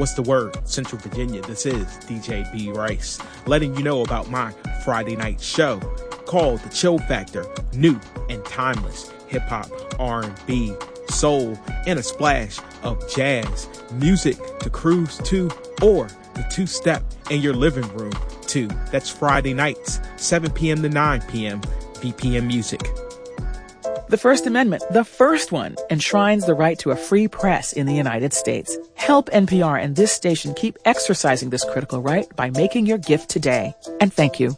What's the word? Central Virginia. This is DJ B. Rice, letting you know about my Friday night show called The Chill Factor. New and timeless hip-hop, R&B, soul, and a splash of jazz music to cruise to, or the two-step in your living room to. That's Friday nights, 7 p.m. to 9 p.m. VPM Music. The First Amendment, the first one, enshrines the right to a free press in the United States. Help NPR and this station keep exercising this critical right by making your gift today. And thank you.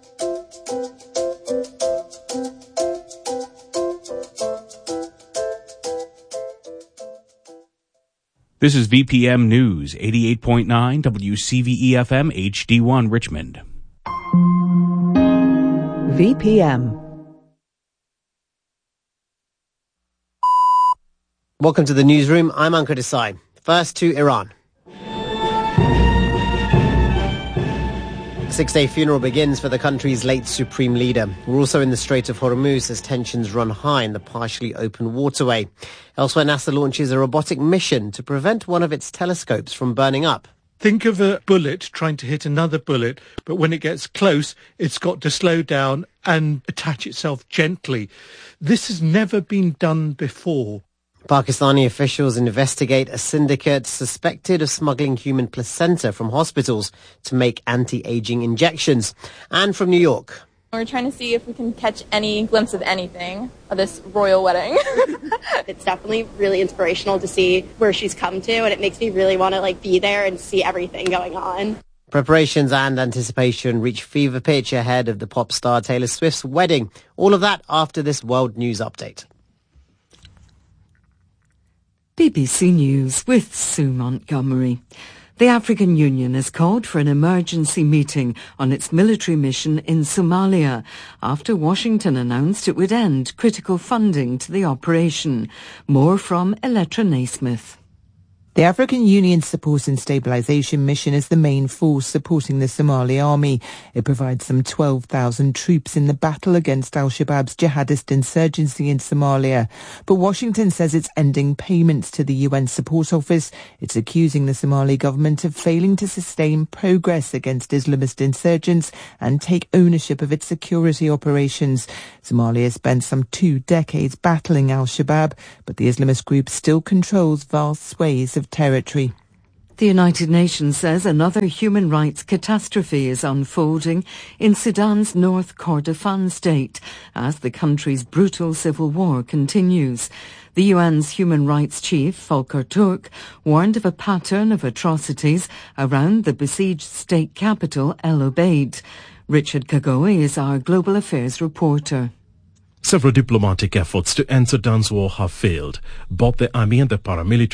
This is VPM News, 88.9 WCVE-FM HD1 Richmond. VPM. Welcome to the newsroom. I'm Ankur Desai. First to Iran. 6-day funeral begins for the country's late supreme leader. We're also in the Strait of Hormuz as tensions run high in the partially open waterway. Elsewhere, NASA launches a robotic mission to prevent one of its telescopes from burning up. Think of a bullet trying to hit another bullet, but when it gets close, it's got to slow down and attach itself gently. This has never been done before. Pakistani officials investigate a syndicate suspected of smuggling human placenta from hospitals to make anti-aging injections. And from New York. We're trying to see if we can catch any glimpse of anything of this royal wedding. It's definitely really inspirational to see where she's come to, and it makes me really want to be there and see everything going on. Preparations and anticipation reach fever pitch ahead of the pop star Taylor Swift's wedding. All of that after this world news update. BBC News with Sue Montgomery. The African Union has called for an emergency meeting on its military mission in Somalia after Washington announced it would end critical funding to the operation. More from Elettra Naismith. The African Union's Support and Stabilisation Mission is the main force supporting the Somali army. It provides some 12,000 troops in the battle against al-Shabaab's jihadist insurgency in Somalia. But Washington says it's ending payments to the UN Support Office. It's accusing the Somali government of failing to sustain progress against Islamist insurgents and take ownership of its security operations. Somalia spent some 2 decades battling al-Shabaab, but the Islamist group still controls vast swathes of territory. The United Nations says another human rights catastrophe is unfolding in Sudan's North Kordofan state as the country's brutal civil war continues. The UN's human rights chief, Volker Turk, warned of a pattern of atrocities around the besieged state capital, El Obeid. Richard Kagoe is our global affairs reporter. Several diplomatic efforts to end Sudan's war have failed. Both the army and the paramilitary